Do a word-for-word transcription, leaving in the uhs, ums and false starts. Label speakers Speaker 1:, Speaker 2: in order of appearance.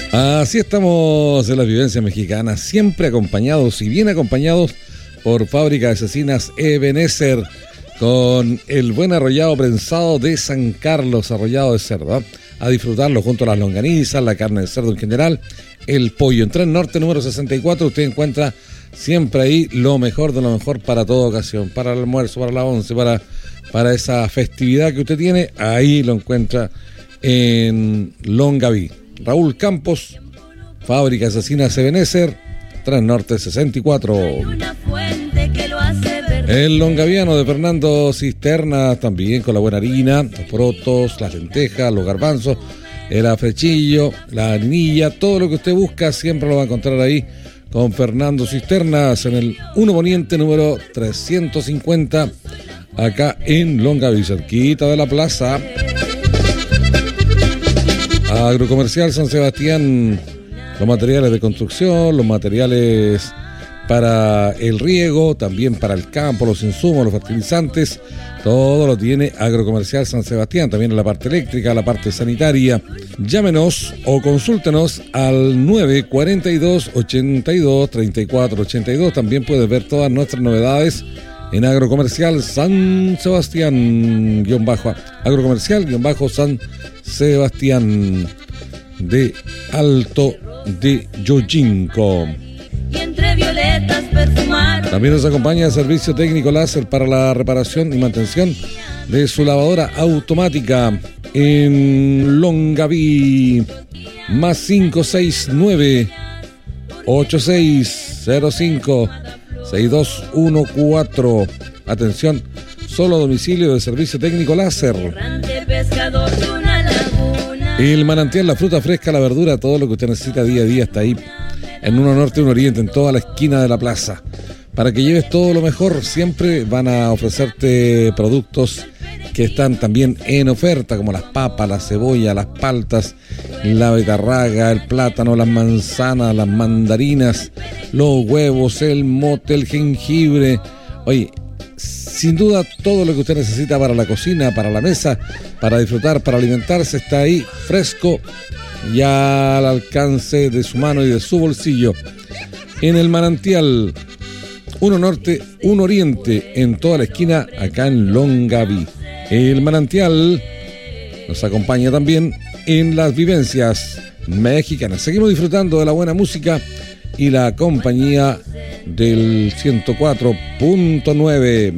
Speaker 1: Así estamos en las vivencias mexicanas, siempre acompañados y bien acompañados por Fábrica de Cecinas Ebenezer, con el buen arrollado prensado de San Carlos, arrollado de cerdo, ¿eh? A disfrutarlo junto a las longanizas, la carne de cerdo en general, el pollo. En Tren Norte número sesenta y cuatro usted encuentra siempre ahí lo mejor de lo mejor para toda ocasión, para el almuerzo, para la once, para, para esa festividad que usted tiene, ahí lo encuentra en Longaví. Raúl Campos, Fábrica de Cecinas Ebenezer, Tren Norte sesenta y cuatro. El longaviano de Fernando Cisterna, también con la buena harina, los porotos, las lentejas, los garbanzos, el afrechillo, la harinilla, todo lo que usted busca siempre lo va a encontrar ahí con Fernando Cisternas en el uno Poniente número trescientos cincuenta, acá en Longaví, cerquita de la plaza. Agrocomercial San Sebastián, los materiales de construcción, los materiales para el riego, también para el campo, los insumos, los fertilizantes, todo lo tiene Agrocomercial San Sebastián, también en la parte eléctrica, la parte sanitaria. Llámenos o consúltenos al nueve cuarenta y dos, ochenta y dos, treinta y cuatro ochenta y dos. También puedes ver todas nuestras novedades en Agrocomercial San Sebastián, guión bajo, Agrocomercial, guión bajo, San Sebastián de Alto de Yojinco.
Speaker 2: Y entre violetas perfumaron.
Speaker 1: También nos acompaña el servicio técnico láser para la reparación y mantención de su lavadora automática en Longaví. Más cinco seis nueve, ocho seis cero cinco, seis dos uno cuatro. Atención, solo a domicilio de servicio técnico láser. El manantial, la fruta fresca, la verdura, todo lo que usted necesita día a día está ahí en uno norte, uno oriente, en toda la esquina de la plaza. Para que lleves todo lo mejor, siempre van a ofrecerte productos que están también en oferta, como las papas, la cebolla, las paltas, la betarraga, el plátano, las manzanas, las mandarinas, los huevos, el mote, el jengibre. Oye, sin duda todo lo que usted necesita para la cocina, para la mesa, para disfrutar, para alimentarse, está ahí fresco y al alcance de su mano y de su bolsillo. En el manantial, uno norte, uno oriente, en toda la esquina, acá en Longaví. El manantial nos acompaña también en las vivencias mexicanas. Seguimos disfrutando de la buena música y la compañía del ciento cuatro punto nueve.